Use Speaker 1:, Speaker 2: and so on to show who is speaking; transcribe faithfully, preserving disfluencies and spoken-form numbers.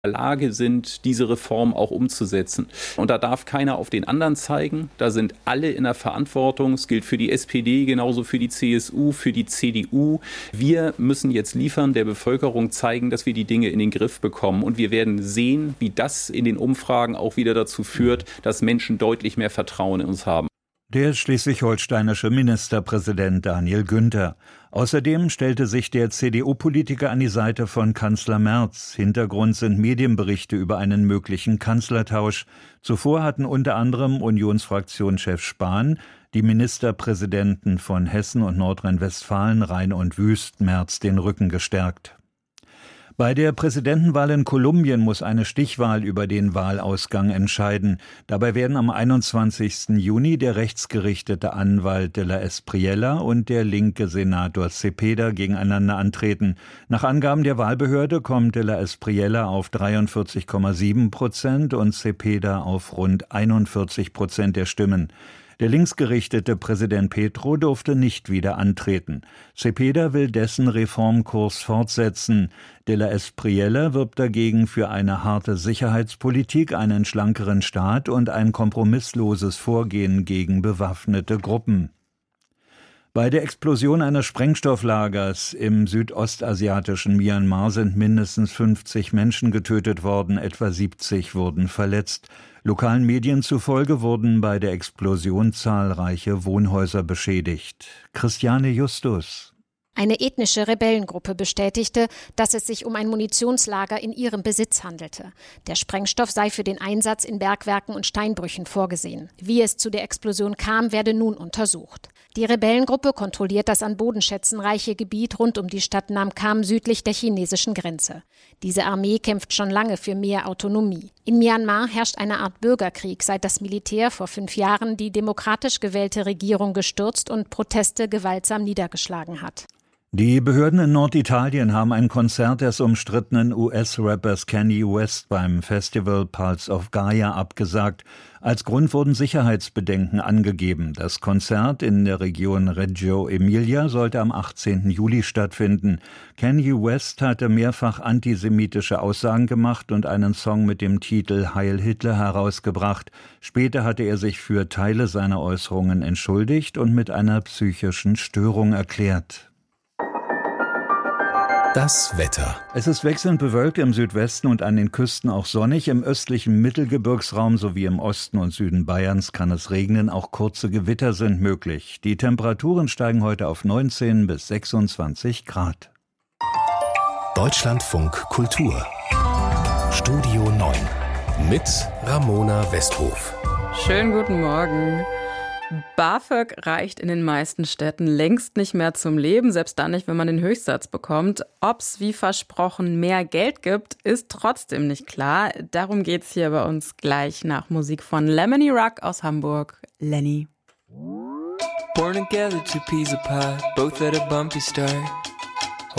Speaker 1: Lage sind, diese Reform auch umzusetzen. Und da darf keiner auf den anderen zeigen. Da sind alle in der Verantwortung. Es gilt für die S P D, genauso für die C S U, für die C D U. Wir müssen jetzt liefern, der Bevölkerung zeigen, dass wir die Dinge in den Griff bekommen. Und wir werden sehen, wie das in den Umfragen auch wieder dazu führt, dass Menschen deutlich mehr Vertrauen in uns haben.
Speaker 2: Der schleswig-holsteinische Ministerpräsident Daniel Günther. Außerdem stellte sich der C D U-Politiker an die Seite von Kanzler Merz. Hintergrund sind Medienberichte über einen möglichen Kanzlertausch. Zuvor hatten unter anderem Unionsfraktionschef Spahn, die Ministerpräsidenten von Hessen und Nordrhein-Westfalen, Rhein und Wüst, Merz den Rücken gestärkt. Bei der Präsidentenwahl in Kolumbien muss eine Stichwahl über den Wahlausgang entscheiden. Dabei werden am einundzwanzigsten Juni der rechtsgerichtete Anwalt de la Espriella und der linke Senator Cepeda gegeneinander antreten. Nach Angaben der Wahlbehörde kommt de la Espriella auf dreiundvierzig Komma sieben Prozent und Cepeda auf rund einundvierzig Prozent der Stimmen. Der linksgerichtete Präsident Petro durfte nicht wieder antreten. Cepeda will dessen Reformkurs fortsetzen. De la Espriella wirbt dagegen für eine harte Sicherheitspolitik, einen schlankeren Staat und ein kompromissloses Vorgehen gegen bewaffnete Gruppen. Bei der Explosion eines Sprengstofflagers im südostasiatischen Myanmar sind mindestens fünfzig Menschen getötet worden, etwa siebzig wurden verletzt. Lokalen Medien zufolge wurden bei der Explosion zahlreiche Wohnhäuser beschädigt. Christiane Justus.
Speaker 3: Eine ethnische Rebellengruppe bestätigte, dass es sich um ein Munitionslager in ihrem Besitz handelte. Der Sprengstoff sei für den Einsatz in Bergwerken und Steinbrüchen vorgesehen. Wie es zu der Explosion kam, werde nun untersucht. Die Rebellengruppe kontrolliert das an Bodenschätzen reiche Gebiet rund um die Stadt Namkham südlich der chinesischen Grenze. Diese Armee kämpft schon lange für mehr Autonomie. In Myanmar herrscht eine Art Bürgerkrieg, seit das Militär vor fünf Jahren die demokratisch gewählte Regierung gestürzt und Proteste gewaltsam niedergeschlagen hat.
Speaker 2: Die Behörden in Norditalien haben ein Konzert des umstrittenen U S-Rappers Kanye West beim Festival Pulse of Gaia abgesagt. Als Grund wurden Sicherheitsbedenken angegeben. Das Konzert in der Region Reggio Emilia sollte am achtzehnten Juli stattfinden. Kanye West hatte mehrfach antisemitische Aussagen gemacht und einen Song mit dem Titel Heil Hitler herausgebracht. Später hatte er sich für Teile seiner Äußerungen entschuldigt und mit einer psychischen Störung erklärt.
Speaker 4: Das Wetter.
Speaker 2: Es ist wechselnd bewölkt, im Südwesten und an den Küsten auch sonnig. Im östlichen Mittelgebirgsraum sowie im Osten und Süden Bayerns kann es regnen. Auch kurze Gewitter sind möglich. Die Temperaturen steigen heute auf neunzehn bis sechsundzwanzig Grad.
Speaker 4: Deutschlandfunk Kultur. Studio neun. Mit Ramona Westhof.
Speaker 5: Schönen guten Morgen. BAföG reicht in den meisten Städten längst nicht mehr zum Leben, selbst dann nicht, wenn man den Höchstsatz bekommt. Ob's wie versprochen mehr Geld gibt, ist trotzdem nicht klar. Darum geht's hier bei uns gleich nach Musik von Lemony Ruck aus Hamburg. Lenny.
Speaker 6: Born together, two peas a pie, both at a bumpy start.